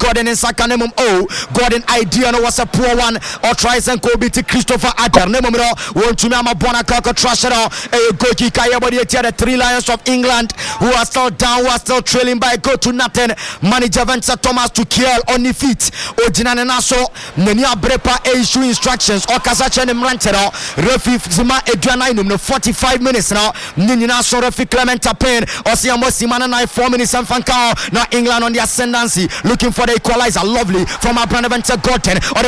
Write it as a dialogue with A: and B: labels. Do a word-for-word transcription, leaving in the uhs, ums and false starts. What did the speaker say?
A: Gordon in Sakanimum. Oh, Gordon idea no was a poor one. Or tries and go beat Christopher Adder. Nemomero, won't to me, I'm a Bonacaka Trasher. A Goki Kayabody, the three Lions of England who are still down, who are still trailing by go to nothing. Manager Venture Thomas to kill on the feet. Ojinane Naso, Nenia Brepa issue instructions. Or Kasacha Mrantero, Refi Zima Edrianainum, no forty-five minutes now. Nina so Refi Clement Pain, or Siamo Simana nine, four minutes and Fankao. Now England on the ascendancy, looking for the equalizer. Lovely from our brand Venture Gordon. Or the